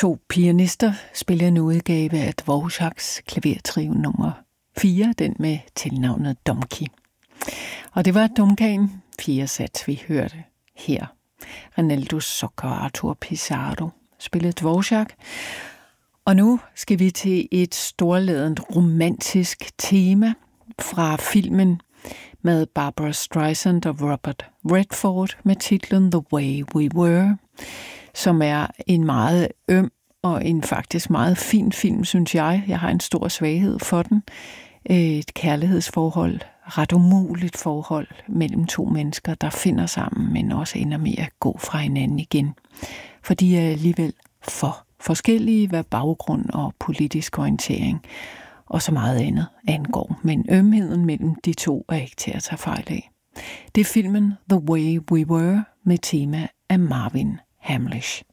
To pianister spiller en udgave af Dvořáks klavertrio nummer 4, den med tilnavnet Domky. Og det var Duncan 4 sats, vi hørte her. Rinaldo Zucker og Arthur Pizarro spillede Dvořák. Og nu skal vi til et storladent romantisk tema fra filmen med Barbra Streisand og Robert Redford med titlen The Way We Were, som er en meget øm og en faktisk meget fin film, synes jeg. Jeg har en stor svaghed for den. Et kærlighedsforhold, ret umuligt forhold mellem to mennesker, der finder sammen, men også ender med at gå fra hinanden igen. For de er alligevel for forskellige, hvad baggrund og politisk orientering og så meget andet angår. Men ømheden mellem de to er ikke til at tage fejl af. Det er filmen The Way We Were med tema af Marvin Hamlisch.